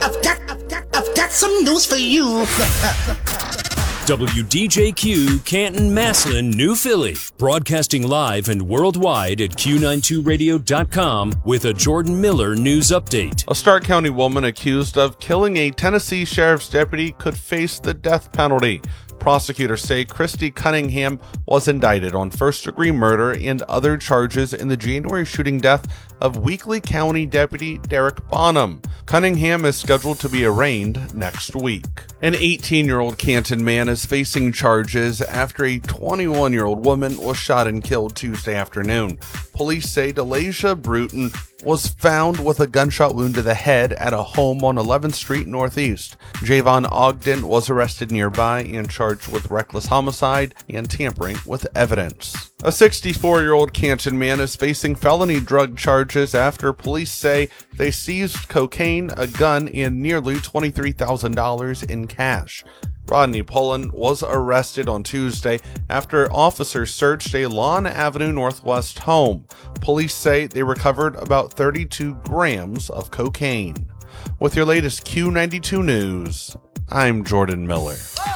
I've got some news for you. WDJQ, Canton, Massillon, New Philly. Broadcasting live and worldwide at Q92Radio.com with a Jordan Miller news update. A Stark County woman accused of killing a Tennessee sheriff's deputy could face the death penalty. Prosecutors say Christy Cunningham was indicted on first-degree murder and other charges in the January shooting death of Weakley County Deputy Derek Bonham. Cunningham is scheduled to be arraigned next week. An 18-year-old Canton man is facing charges after a 21-year-old woman was shot and killed Tuesday afternoon. Police say Delasia Bruton was found with a gunshot wound to the head at a home on 11th Street Northeast. Javon Ogden was arrested nearby and charged with reckless homicide and tampering with evidence. A 64-year-old Canton man is facing felony drug charges after police say they seized cocaine, a gun, and nearly $23,000 in cash. Rodney Pullen was arrested on Tuesday after officers searched a Lawn Avenue Northwest home. Police say they recovered about 32 grams of cocaine. With your latest Q92 news, I'm Jordan Miller.